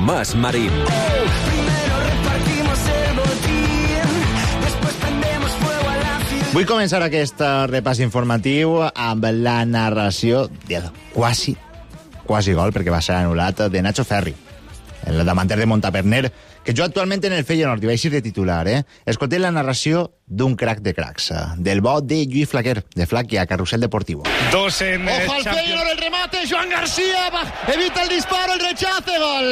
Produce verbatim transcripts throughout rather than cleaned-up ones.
Tomàs Marín. Vull començar aquest repàs informatiu amb la narració del quasi, quasi gol, perquè va ser anul·lat, de Nacho Ferri, el davanter de Montaverner, que juga actualment en el Feyenoord, i va eixir de titular, eh? Escoltem la narració d'un crac de cracs, del bo de Lluís Flaquer, de Flac i a Carrusel Deportivo. Dos en eh, Ojo al Champions. Feyenoord, el remate, Joan García, va, evita el disparo, el rechace, gol.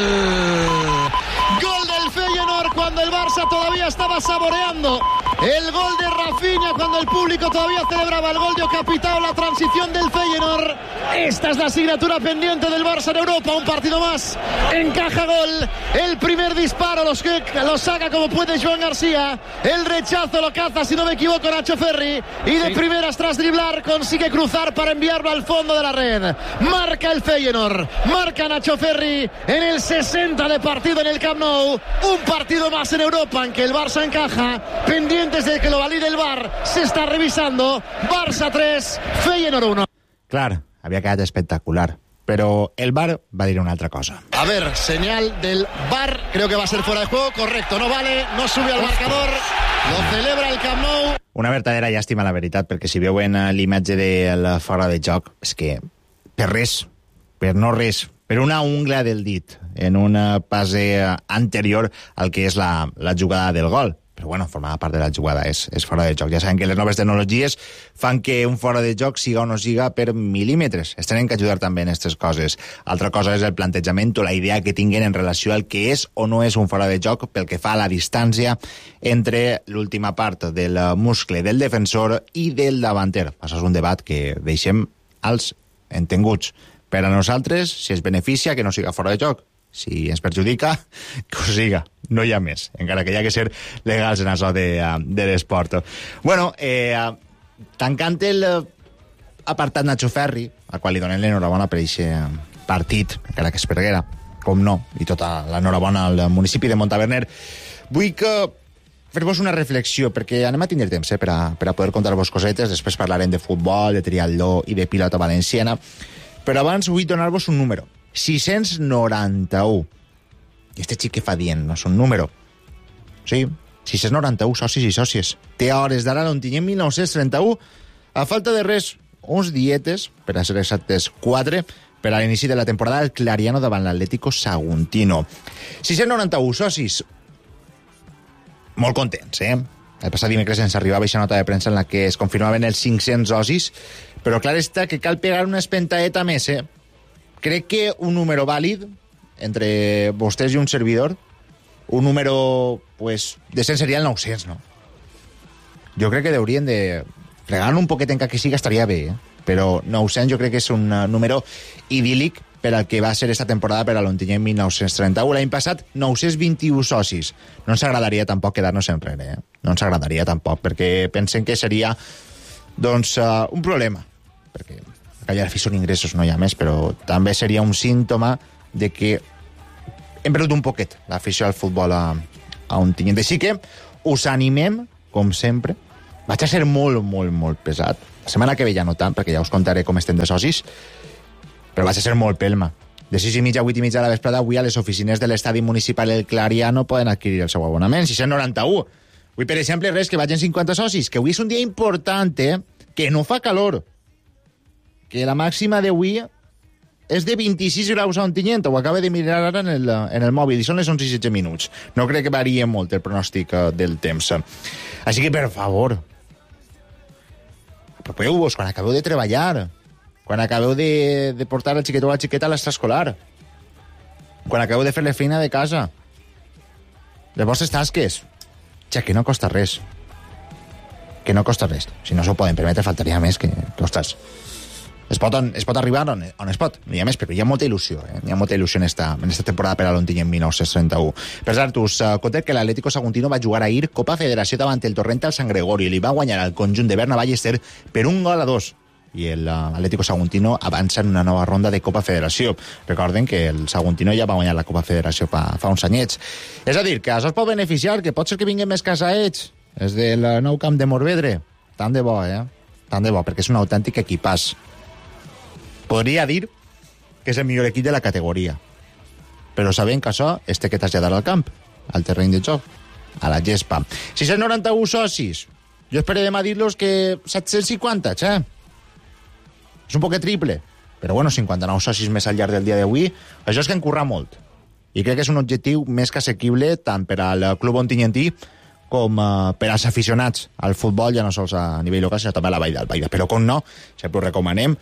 Gol del Feyenoord cuando el Barça todavía estaba saboreando el gol de Rafinha, cuando el público todavía celebraba el gol de Ocapitao, la transición del Feyenoord. Esta es la asignatura pendiente del Barça en Europa, un partido más, encaja gol, el primer disparo los que lo saca como puede Joan García, el rechazo lo caza, si no me equivoco, Nacho Ferri, y de sí. primeras tras driblar consigue cruzar para enviarlo al fondo de la red. Marca el Feyenoord, marca Nacho Ferri en el sesenta de partido en el Camp Nou, un partido más en Europa en que el Barça encaja, pendientes de que lo valide el V A R, se está revisando. Barça tres, Feyenoord uno. Clar, havia quedat espectacular, però el V A R va dir una altra cosa. A ver, señal del V A R, creo que va a ser fuera de juego, correcto, no vale, no sube al marcador, lo celebra el Camp Nou. Una verdadera llàstima, la veritat, perquè si veuen l'imatge de la fora de joc, és que per res, per no res, per una ungla del dit, en un passe anterior al que és la, la jugada del gol. Però bueno, formava part de la jugada, és, és fora de joc. Ja sabem que les noves tecnologies fan que un fora de joc siga o no siga per mil·límetres. Es tenen que ajudar també en aquestes coses. Altra cosa és el plantejament o la idea que tinguen en relació al que és o no és un fora de joc pel que fa a la distància entre l'última part del muscle del defensor i del davanter. Això és un debat que deixem als entenguts. Per a nosaltres, si es beneficia, que no siga fora de joc. Si ens perjudica, que ho siga. No hi ha més, encara que hi ha que ser legals en això de, de l'esport. Bueno, eh, tancant el apartat Nacho Ferri, al qual li donem l'enhorabona per aquest partit, encara que es perguera, com no, i tota l'enhorabona al municipi de Montaverner, vull que fer-vos una reflexió, perquè anem a tindre temps eh, per, a, per a poder contar-vos cosetes, després parlarem de futbol, de triatló i de pilota valenciana, però abans vull donar-vos un número. sis-cents noranta-u. I este xic que fa dient, no és un número. Sí, sis-cents noranta-u socis i sòcies. Té a hores d'ara on tinguem mil nou-cents trenta-u, a falta de res, uns dietes, per a ser exactes quatre, per a l'inici de la temporada el Clariano davant l'Atlético Saguntino. sis-cents noranta-u socis. Molt contents, eh? El passat dimecres ens arribava aquesta nota de premsa en la que es confirmaven els cinc-cents socis, però clar està que cal pegar una espentaeta més, eh? Crec que un número vàlid entre vostès i un servidor, un número, pues, decent seria el nou-cents, no? Jo crec que haurien de fregar un poquet en que siga estaria bé, eh? Però nou-cents jo crec que és un número idíl·lic per al que va ser esta temporada per a l'Ontinyent mil nou-cents trenta-u. L'any passat, nou-cents vint-i-u socis. No ens agradaria tampoc quedar-nos enrere, eh? No ens agradaria tampoc, perquè pensen que seria, doncs, uh, un problema, perquè callar fi són ingressos, no hi ha més, però també seria un símptoma de que hem perdut un poquet l'afició al futbol a, a Ontinyent. Així que us animem, com sempre. Vaig a ser molt, molt, molt pesat. La setmana que ve ja no tant, perquè ja us contaré com estem de socis, però vaig a ser molt pelma. De sis i mitja a vuit i mitja a la vesprada, avui a les oficines de l'estadi municipal El Clariano poden adquirir el seu abonament. sis-cents noranta-u. Avui, per exemple, res, que vagin cinquanta socis, que avui és un dia important, eh? Que no fa calor. Que la màxima d'avui és de vint-i-sis graus a Ontinyent, ho acaba de mirar ara en el, en el mòbil, i són les onze i setze minuts. No crec que varie molt el pronòstic del temps. Així que, per favor, apropeu-vos quan acabeu de treballar, quan acabeu de, de portar el xiquet o la xiqueta a l'extraescolar, quan acabeu de fer la feina de casa, les vostres tasques, ja que no costa res. Que no costa res. Si no s'ho poden permetre, faltaria més que, que ostres. Es pot, on, es pot arribar on, on es pot, no hi ha més, però hi ha molta il·lusió, eh? Hi ha molta il·lusió en esta, en esta temporada per a l'Ontinyent mil nou-cents trenta-u. Per cert, us uh, conté que l'Atlético Saguntino va jugar ahir Copa Federació davant el Torrent al Sant Gregori i li va guanyar al conjunt de Berna Ballester per un gol a dos. I l'Atlético Saguntino avança en una nova ronda de Copa Federació. Recorden que el Saguntino ja va guanyar la Copa Federació fa, fa uns anyets. És a dir, que això es pot beneficiar, que pot ser que vinguin més casaets. És del nou camp de Morvedre. Tant de bo, eh? Tant de bo, perquè és un autèntic equipàs. Podria dir que és el millor equip de la categoria. però sabem que això es té que traslladar al camp, al terreny de joc, a la gespa. sis cents noranta-un socis. Jo esperarem a dir-los que set-cents cinquanta, eh? És un poc triple, però bueno, cinquanta-nou socis més al llarg del dia d'avui, això és que en curra molt. I crec que és un objectiu més que assequible tant per al club ontinyentí com uh, per als aficionats al futbol, ja no sols a nivell local, sinó també a la Vall d'Albaida. Però com no, sempre us recomanem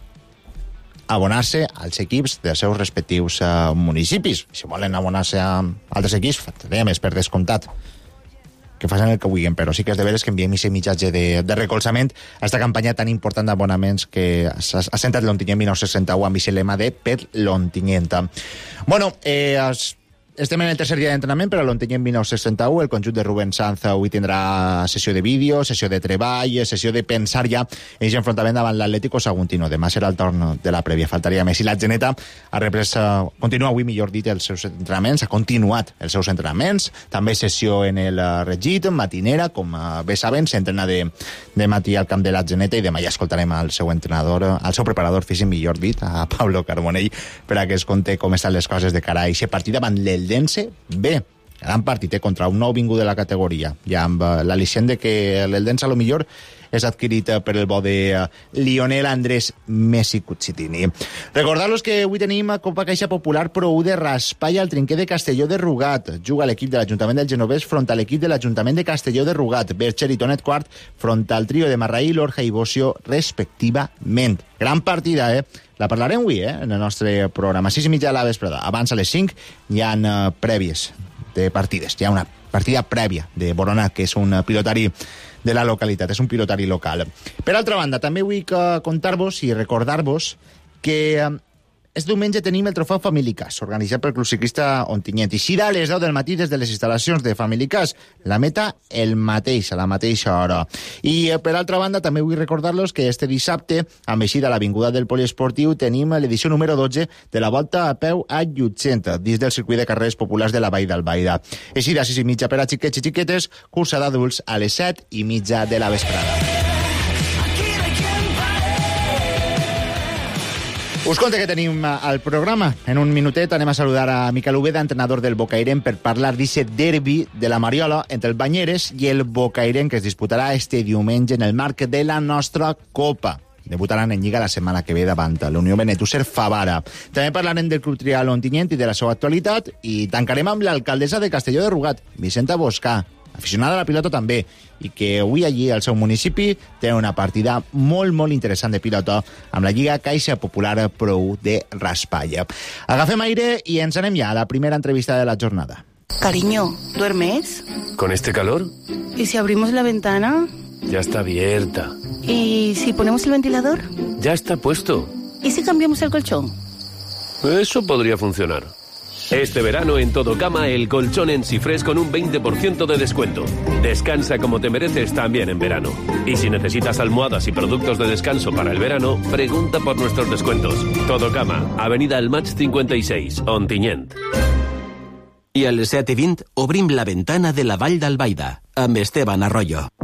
abonar-se als equips dels seus respectius uh, municipis. Si volen abonar-se a altres equips, faltaria més per descomptat que facin el que vulguin, però sí que és de veres que enviem aquest missatge de, de recolzament a aquesta campanya tan important d'abonaments que ha centrat l'Ontinyent dinou seixanta-u amb aquest lema de per l'Ontinyent. Bueno, eh, es, estem en el tercer dia d'entrenament per a l'Ontinyent dinou seixanta-u. El conjunt de Rubén Sanz avui tindrà sessió de vídeo, sessió de treball, sessió de pensar ja en aquest enfrontament davant l'Atlético Saguntino. Demà serà el torn de la prèvia, faltaria més. I la Geneta ha reprès, continua avui, millor dit, els seus entrenaments, ha continuat els seus entrenaments, també sessió en el Regit, matinera, com bé saben, s'entrena de, de matí al camp de la Geneta i demà ja escoltarem al seu entrenador, al seu preparador físic, millor dit, a Pablo Carbonell, per a que es conte com estan les coses de cara a aquest partit davant l'Eldense. Bé, gran partit, eh, contra un nou vingut de la categoria, ja amb uh, l'al·licient de que l'Eldense a lo millor és adquirit uh, per el bo de uh, Lionel Andrés Messi Cucitini. Recordar-los que avui tenim a Copa Caixa Popular Pro U de Raspall al trinquer de Castelló de Rugat. Juga l'equip de l'Ajuntament del Genovès front a l'equip de l'Ajuntament de Castelló de Rugat. Bercher i Tonet Quart front al trio de Marraí, Lorja i Bocio, respectivament. Gran partida, eh? La parlarem avui, eh, en el nostre programa. sis i mitja de la vesprada. Abans a les cinc hi ha uh, prèvies de partides. Hi ha una partida prèvia de Boronat, que és un pilotari de la localitat, és un pilotari local. Per altra banda, també vull contar-vos i recordar-vos que uh, este diumenge tenim el trofeu Familicas, organitzat pel Club Ciclista Ontinyent. I serà a les deu del matí des de les instal·lacions de Familicas. La meta, el mateix, a la mateixa hora. I, eh, per altra banda, també vull recordar-los que este dissabte, amb eixida a l'Avinguda del Poliesportiu, tenim l'edició número dotze de la Volta a peu a Llutxent, dins del circuit de carrers populars de la Vall d'Albaida. Eixida a sis i mitja per a xiquets i xiquetes, cursa d'adults a les set i mitja de la vesprada. Us conte que tenim al programa. En un minutet anem a saludar a Miquel Ubeda, entrenador del Bocairent, per parlar d'aquest derbi de la Mariola entre el Banyeres i el Bocairent, que es disputarà este diumenge en el marc de la nostra Copa. Debutaran en Lliga la setmana que ve davant la Unió Benetússer Favara. També parlarem del Club Trial Ontinyent i de la seva actualitat, i tancarem amb l'alcaldessa de Castelló de Rugat, Vicenta Boscà, aficionada a la pilota també, i que avui allí al seu municipi té una partida molt, molt interessant de pilota amb la Lliga Caixa Popular Pro U de Raspall. Agafem aire i ens anem ja a la primera entrevista de la jornada. Cariño, ¿duermes? ¿Con este calor? ¿Y si abrimos la ventana? Ya está abierta. ¿Y si ponemos el ventilador? Ya está puesto. ¿Y si cambiamos el colchón? Eso podría funcionar. Este verano en Todo Cama, el colchón en Sifres con un veinte por ciento de descuento. Descansa como te mereces también en verano. Y si necesitas almohadas y productos de descanso para el verano, pregunta por nuestros descuentos. Todo Cama, Avenida El Maig cincuenta y seis, Ontinyent. I a les set i vint obrim la ventana de la Vall d'Albaida, amb Esteban Arroyo.